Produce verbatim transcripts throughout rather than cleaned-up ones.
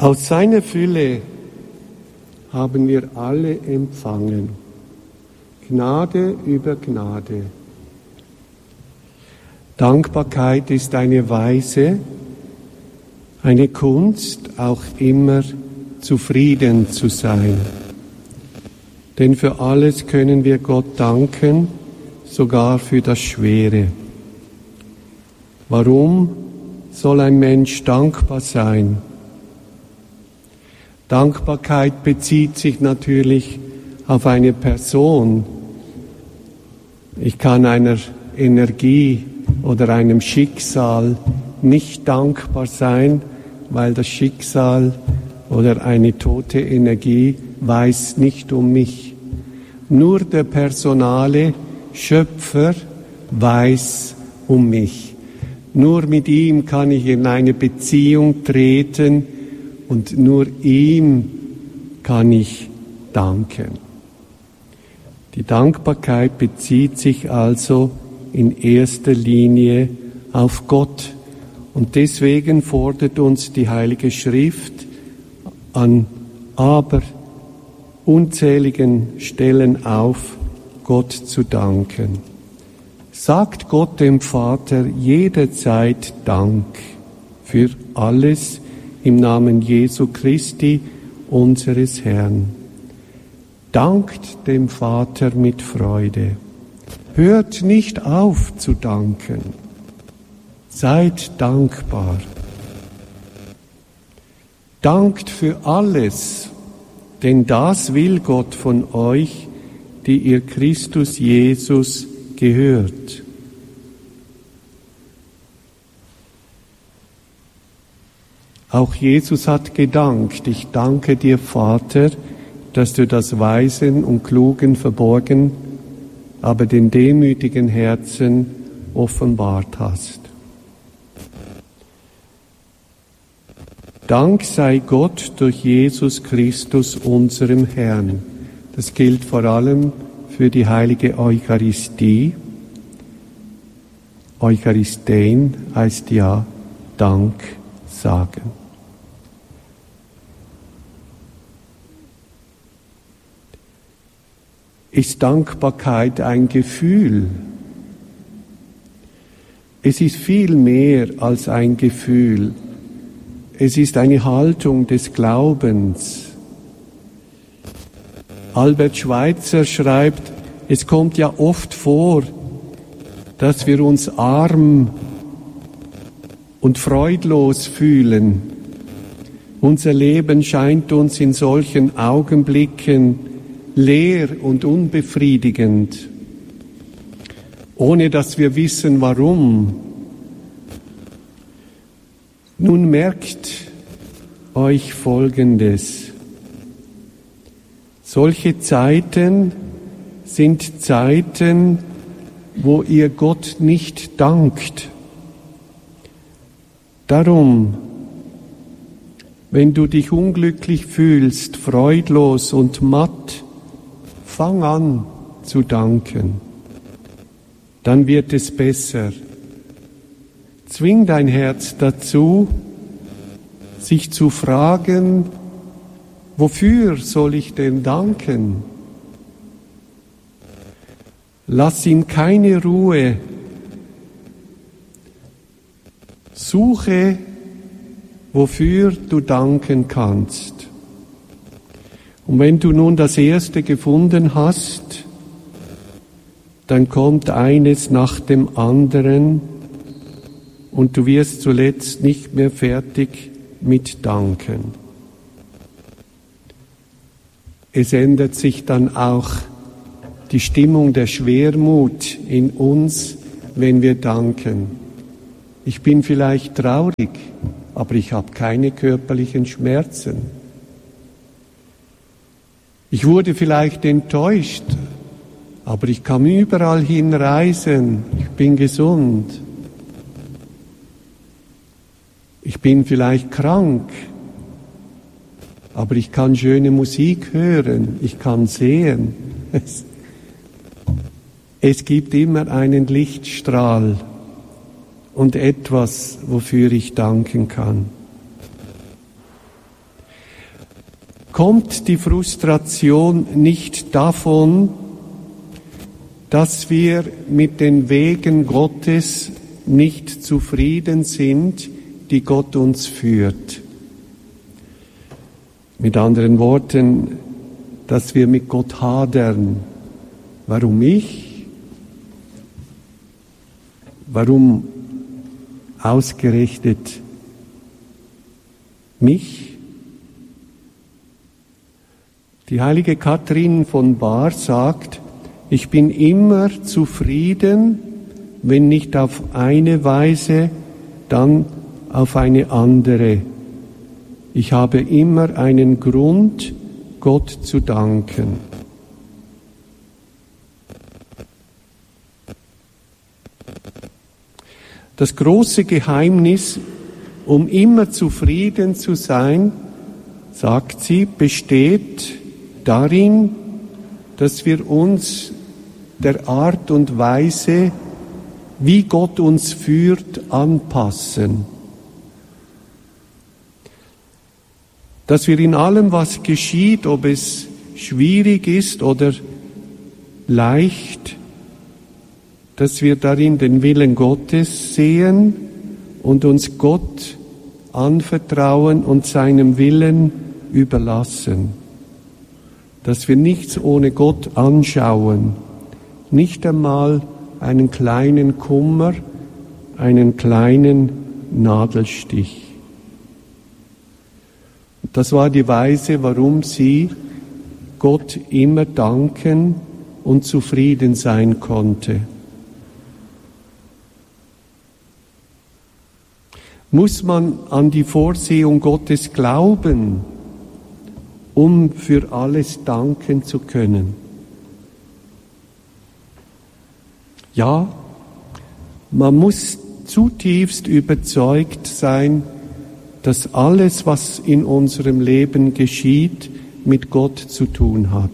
Aus seiner Fülle haben wir alle empfangen. Gnade über Gnade. Dankbarkeit ist eine Weise, eine Kunst, auch immer zufrieden zu sein. Denn für alles können wir Gott danken, sogar für das Schwere. Warum soll ein Mensch dankbar sein? Dankbarkeit bezieht sich natürlich auf eine Person. Ich kann einer Energie oder einem Schicksal nicht dankbar sein, weil das Schicksal oder eine tote Energie weiß nicht um mich. Nur der personale Schöpfer weiß um mich. Nur mit ihm kann ich in eine Beziehung treten und nur ihm kann ich danken. Die Dankbarkeit bezieht sich also in erster Linie auf Gott. Und deswegen fordert uns die Heilige Schrift an aber unzähligen Stellen auf, Gott zu danken. Sagt Gott dem Vater jederzeit Dank für alles im Namen Jesu Christi, unseres Herrn. Dankt dem Vater mit Freude. Hört nicht auf zu danken. Seid dankbar. Dankt für alles, denn das will Gott von euch, die ihr Christus Jesus gehört. Auch Jesus hat gedankt. Ich danke dir, Vater, dass du das Weisen und Klugen verborgen, aber den demütigen Herzen offenbart hast. Dank sei Gott durch Jesus Christus, unserem Herrn. Das gilt vor allem für die heilige Eucharistie. Eucharistein heißt ja Dank sagen. Ist Dankbarkeit ein Gefühl? Es ist viel mehr als ein Gefühl. Es ist eine Haltung des Glaubens. Albert Schweitzer schreibt, es kommt ja oft vor, dass wir uns arm und freudlos fühlen. Unser Leben scheint uns in solchen Augenblicken leer und unbefriedigend, ohne dass wir wissen, warum. Nun merkt euch Folgendes. Solche Zeiten sind Zeiten, wo ihr Gott nicht dankt. Darum, wenn du dich unglücklich fühlst, freudlos und matt, fang an zu danken. Dann wird es besser. Zwing dein Herz dazu, sich zu fragen, wofür soll ich denn danken? Lass ihm keine Ruhe. Suche, wofür du danken kannst. Und wenn du nun das Erste gefunden hast, dann kommt eines nach dem anderen und du wirst zuletzt nicht mehr fertig mit Danken. Es ändert sich dann auch die Stimmung der Schwermut in uns, wenn wir danken. Ich bin vielleicht traurig, aber ich habe keine körperlichen Schmerzen. Ich wurde vielleicht enttäuscht, aber ich kann überall hin reisen. Ich bin gesund. Ich bin vielleicht krank, aber ich kann schöne Musik hören. Ich kann sehen. Es, es gibt immer einen Lichtstrahl und etwas, wofür ich danken kann. kommt die Frustration nicht davon, dass wir mit den Wegen Gottes nicht zufrieden sind, die Gott uns führt. Mit anderen Worten, dass wir mit Gott hadern. Warum ich? Warum ausgerechnet mich? Die heilige Katrin von Bar sagt, ich bin immer zufrieden, wenn nicht auf eine Weise, dann auf eine andere. Ich habe immer einen Grund, Gott zu danken. Das große Geheimnis, um immer zufrieden zu sein, sagt sie, besteht darin, dass wir uns der Art und Weise, wie Gott uns führt, anpassen. Dass wir in allem, was geschieht, ob es schwierig ist oder leicht, dass wir darin den Willen Gottes sehen und uns Gott anvertrauen und seinem Willen überlassen. Dass wir nichts ohne Gott anschauen, nicht einmal einen kleinen Kummer, einen kleinen Nadelstich. Das war die Weise, warum sie Gott immer danken und zufrieden sein konnte. Muss man an die Vorsehung Gottes glauben, um für alles danken zu können? Ja, man muss zutiefst überzeugt sein, dass alles, was in unserem Leben geschieht, mit Gott zu tun hat.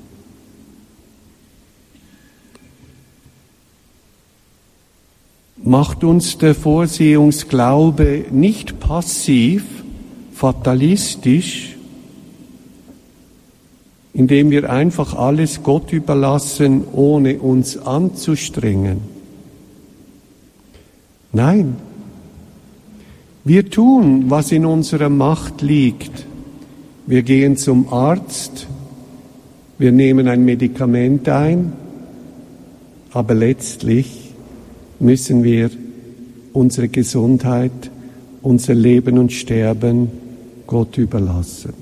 Macht uns der Vorsehungsglaube nicht passiv, fatalistisch, indem wir einfach alles Gott überlassen, ohne uns anzustrengen. Nein, wir tun, was in unserer Macht liegt. Wir gehen zum Arzt, wir nehmen ein Medikament ein, aber letztlich müssen wir unsere Gesundheit, unser Leben und Sterben Gott überlassen.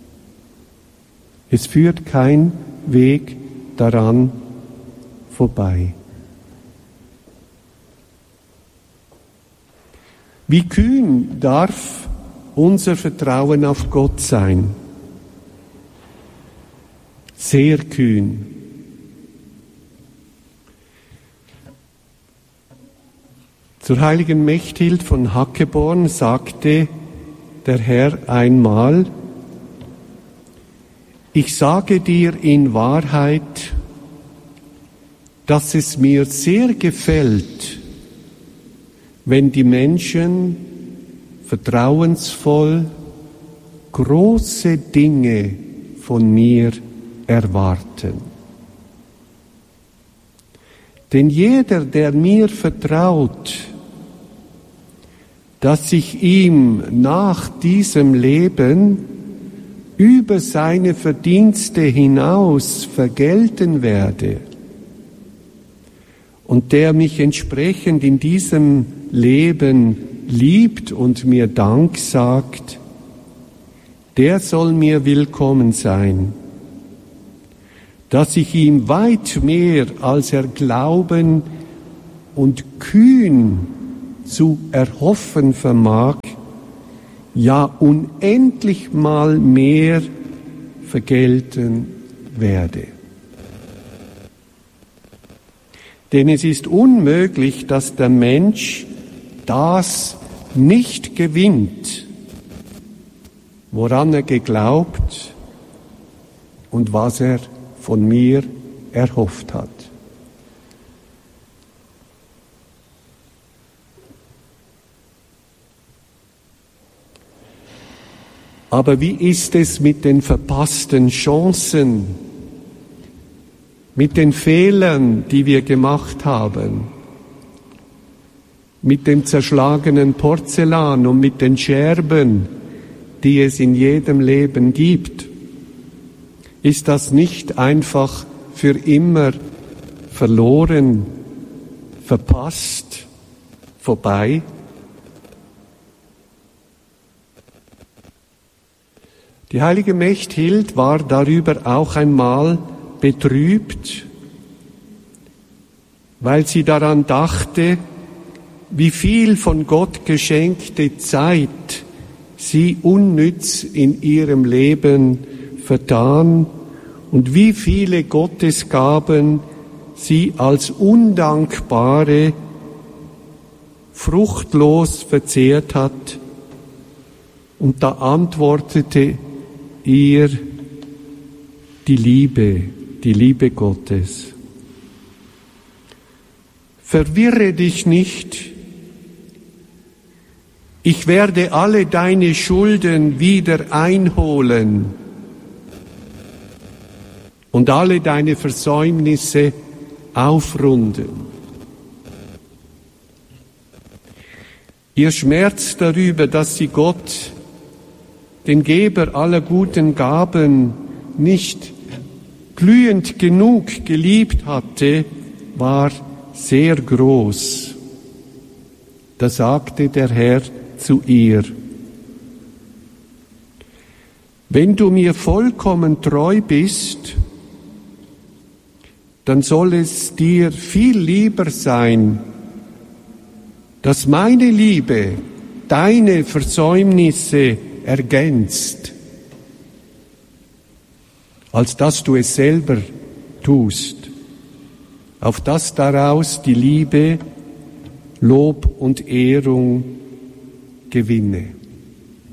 Es führt kein Weg daran vorbei. Wie kühn darf unser Vertrauen auf Gott sein? Sehr kühn. Zur heiligen Mechthild von Hackeborn sagte der Herr einmal, ich sage dir in Wahrheit, dass es mir sehr gefällt, wenn die Menschen vertrauensvoll große Dinge von mir erwarten. Denn jeder, der mir vertraut, dass ich ihm nach diesem Leben über seine Verdienste hinaus vergelten werde und der mich entsprechend in diesem Leben liebt und mir Dank sagt, der soll mir willkommen sein. Dass ich ihm weit mehr als er glauben und kühn zu erhoffen vermag, ja unendlich mal mehr vergelten werde. Denn es ist unmöglich, dass der Mensch das nicht gewinnt, woran er geglaubt und was er von mir erhofft hat. Aber wie ist es mit den verpassten Chancen, mit den Fehlern, die wir gemacht haben, mit dem zerschlagenen Porzellan und mit den Scherben, die es in jedem Leben gibt? Ist das nicht einfach für immer verloren, verpasst, vorbei? Die heilige Mechthild war darüber auch einmal betrübt, weil sie daran dachte, wie viel von Gott geschenkte Zeit sie unnütz in ihrem Leben vertan und wie viele Gottesgaben sie als undankbare, fruchtlos verzehrt hat. Und da antwortete ihr die Liebe, die Liebe Gottes. Verwirre dich nicht, ich werde alle deine Schulden wieder einholen und alle deine Versäumnisse aufrunden. Ihr Schmerz darüber, dass sie Gott, den Geber aller guten Gaben, nicht glühend genug geliebt hatte, war sehr groß. Da sagte der Herr zu ihr: Wenn du mir vollkommen treu bist, dann soll es dir viel lieber sein, dass meine Liebe deine Versäumnisse ergänzt, als dass du es selber tust, auf dass daraus die Liebe Lob und Ehrung gewinne.